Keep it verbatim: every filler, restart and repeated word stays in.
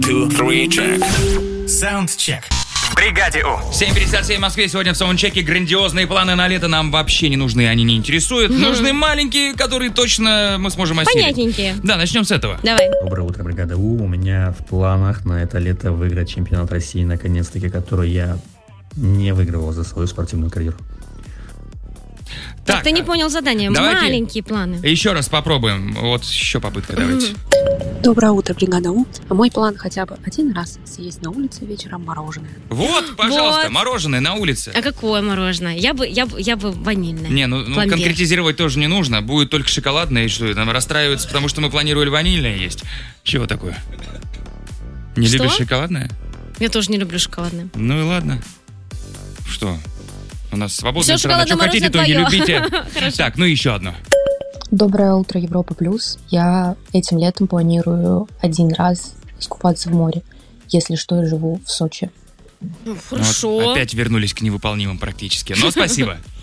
two, three, check. Саундчек. В бригаде У. семь пятьдесят семь в Москве. Сегодня в саундчеке грандиозные планы на лето нам вообще не нужны, они не интересуют. Mm-hmm. Нужны маленькие, которые точно мы сможем осилить. Понятненькие. Да, начнем с этого. Давай. Доброе утро, бригада У. У меня в планах на это лето выиграть чемпионат России, наконец-таки, который я не выигрывал за свою спортивную карьеру. Так, так ты не понял задание. Давайте маленькие планы. Еще раз попробуем. Вот еще попытка, давайте. Доброе утро, бригада У. Мой план хотя бы один раз съесть на улице вечером мороженое. Вот, пожалуйста, вот. Мороженое на улице. А какое мороженое? Я бы, я бы, я бы ванильное. Не, ну, ну конкретизировать тоже не нужно. Будет только шоколадное, и что, там расстраивается, потому что мы планировали ванильное есть. Чего такое? Не что? любишь шоколадное? Я тоже не люблю шоколадное. Ну и ладно. Что? У нас свободная Все страна. Что хотите, то не любите. Так, ну еще одно. Доброе утро, Европа Плюс. Я этим летом планирую один раз искупаться в море. Если что, я живу в Сочи. Ну, хорошо. Вот, опять вернулись к невыполнимым практически. Но спасибо.